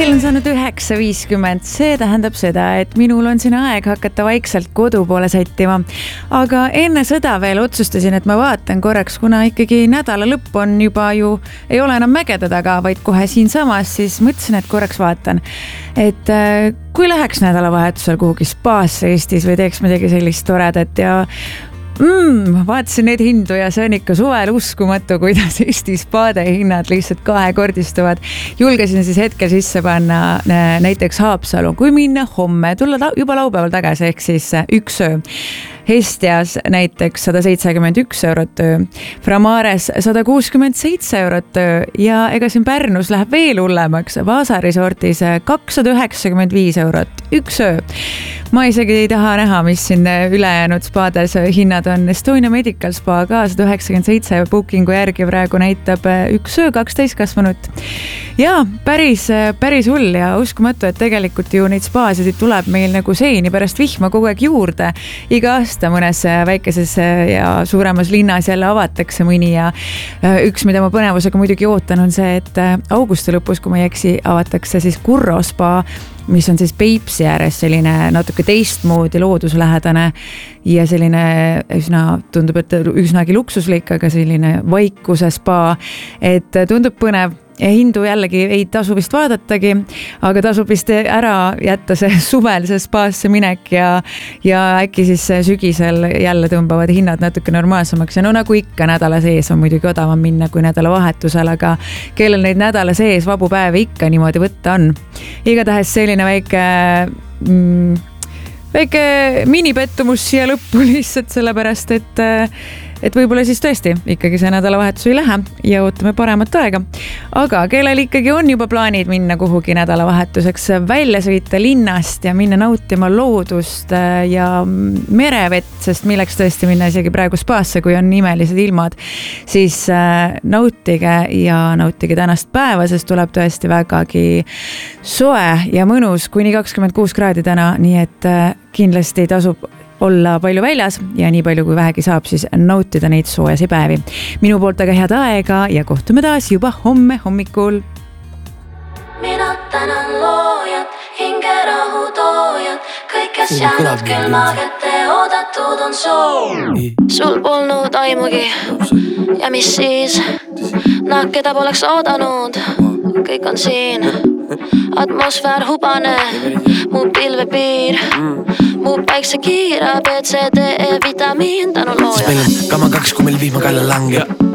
Kell on saanud 9.50, see tähendab seda, et minul on siin aeg hakata vaikselt kodu poole sättima. Aga enne seda veel otsustasin, et ma vaatan korraks, kuna ikkagi nädala lõpp on juba ju, ei ole enam mägede taga, vaid kohe siin samas, siis mõtlesin, et korraks vaatan. Et kui läheks nädalavahetusel kuhugi spaasse Eestis või teeks midagi sellist toredat ja vaatasin neid hindu ja see on ikka suvel uskumatu, kuidas Eesti spaade hinnad lihtsalt kahekordistuvad. Julgesin siis hetkel sisse panna näiteks Haapsalu, kui minna homme, tulla juba laupäeval tagasi, ehk siis üks öö. Hestias näiteks 171 eurot öö, Framares 167 eurot öö ja ega siin Pärnus läheb veel hullemaks, Vaasa resortis 295 eurot üks öö. Ma isegi ei taha näha, mis siin ülejäänud spaades hinnad on. Estonia Medical Spa ka 197 bookingu järgi praegu näitab üks öö 12 kasvanut. Ja päris hull ja uskumatu, et tegelikult ju neid spaasid tuleb meil nagu seini pärast vihma kogu aeg juurde. Iga aasta mõnes väikeses ja suuremas linnas jälle avatakse mõni ja üks, mida ma põnevusega muidugi ootan, on see, et augusti lõpus, kui ma ei eksi, avatakse siis Kurro spa, mis on siis Peipsi ääres selline natuke teistmoodi looduslähedane ja selline tundub, et üsnagi luksuslik, aga selline vaikuse spa, et tundub põnev. Ja hindu jällegi ei tasu vist vaadatagi, aga tasub vist ära jätta see suvel see spaasse minek ja äkki siis sügisel jälle tõmbavad hinnad natuke normaalsemaks. Ja no nagu ikka nädala sees on muidugi odavam minna kui nädalavahetusel, aga kellel neid nädala sees vabu päevi ikka niimoodi võtta on. Igatahes selline väike minipettumus siia lõppu lihtsalt sellepärast, et võib-olla siis tõesti ikkagi see nädalavahetus ei lähe ja ootame paremat aega. Aga kellel ikkagi on juba plaanid minna kuhugi nädalavahetuseks välja sõita linnast ja minna nautima loodust ja merevett, sest milleks tõesti minna isegi praegu spaasse, kui on imelised ilmad, siis nautige tänast päeva, sest tuleb tõesti vägagi soe ja mõnus, kuni 26 kraadi täna, nii et kindlasti tasub olla palju väljas ja nii palju kui vähegi saab siis nautida neid soojasi päevi. Minu poolt aga head aega ja kohtume taas juba homme hommikul. Mina tänan loojat, hinge rahu toojat, kõik, kes jäänud külma kätte, oodatud on soo. Sul polnud aimugi ja mis siis, keda poleks oodanud, kõik on siin. Atmosfäär hubane, mu pilvepiir, mu päikse kiira, BCD, vitamiin tänu loojale. Meil on kama 2, kui meil vihma kalla langeb.